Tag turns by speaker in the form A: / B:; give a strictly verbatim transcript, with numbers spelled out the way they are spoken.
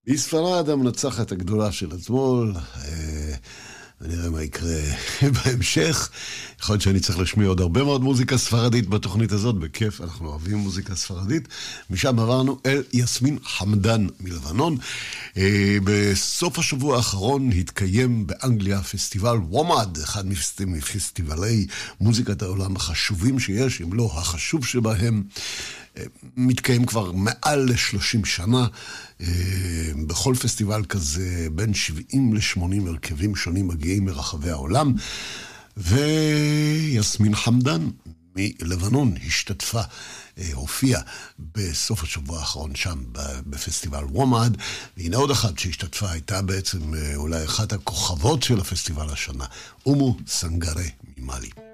A: בספרד המנצחת הגדולה של אתמול, ונראה מה יקרה בהמשך. יכול להיות שאני צריך לשמיע עוד הרבה מאוד מוזיקה ספרדית בתוכנית הזאת, בכיף, אנחנו אוהבים מוזיקה ספרדית. משם עברנו אל יסמין חמדאן מלבנון. בסוף השבוע האחרון התקיים באנגליה פסטיבל וומאד, אחד מפסטיבלי מוזיקת העולם החשובים שיש, אם לא החשוב שבהם. מתקיים כבר מעל ל-שלושים שנה. בכל פסטיבל כזה בין שבעים ל-שמונים הרכבים שונים מגיעים מרחבי העולם, ויסמין חמדאן מלבנון השתתפה, הופיעה בסוף השבוע האחרון שם בפסטיבל וומאד. והנה עוד אחת שהשתתפה, הייתה בעצם אולי אחת הכוכבות של הפסטיבל השנה, אומו סנגרה ממאלי.